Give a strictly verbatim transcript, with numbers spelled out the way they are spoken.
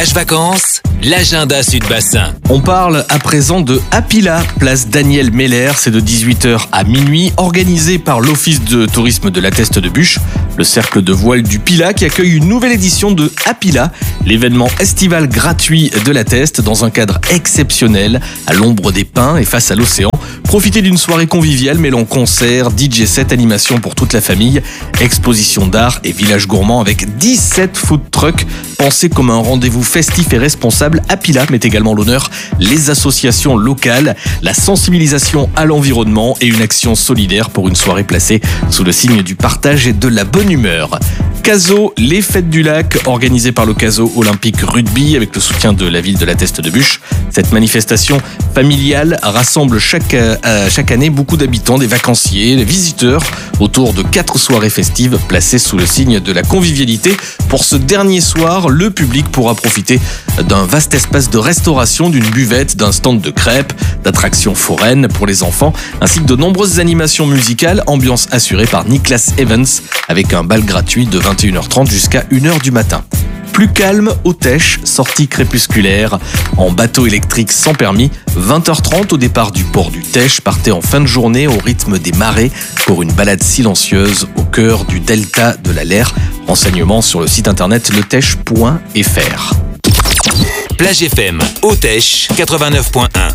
Flash Vacances, l'agenda Sud-Bassin. On parle à présent de Apila, place Daniel Meller. C'est de dix-huit heures à minuit, organisé par l'Office de tourisme de la Teste de Buch, le cercle de voile du Pilat qui accueille une nouvelle édition de Apila, l'événement estival gratuit de la Teste dans un cadre exceptionnel, à l'ombre des pins et face à l'océan. Profitez d'une soirée conviviale mêlant concerts, D J set, animation pour toute la famille, exposition d'art et village gourmand avec dix-sept food trucks pensés comme un rendez-vous festif et responsable. Apila met également l'honneur les associations locales, la sensibilisation à l'environnement et une action solidaire pour une soirée placée sous le signe du partage et de la bonne humeur. Caso, les fêtes du lac, organisées par le Caso Olympique Rugby avec le soutien de la ville de la Teste de Buch. Cette manifestation familiale rassemble chaque, euh, chaque année beaucoup d'habitants, des vacanciers, des visiteurs autour de quatre soirées festives placées sous le signe de la convivialité. Pour ce dernier soir, le public pourra profiter d'un vaste espace de restauration, d'une buvette, d'un stand de crêpes, d'attractions foraines pour les enfants, ainsi que de nombreuses animations musicales, ambiance assurée par Nicholas Evans avec un bal gratuit de vingt et une heures trente jusqu'à une heure du matin. Plus calme au Teche, sortie crépusculaire en bateau électrique sans permis, vingt heures trente au départ du port du Teche. Partez en fin de journée au rythme des marées pour une balade silencieuse au cœur du delta de la Leyre. Renseignements sur le site internet le teche point f r. Plage F M, au Teche quatre-vingt-neuf point un.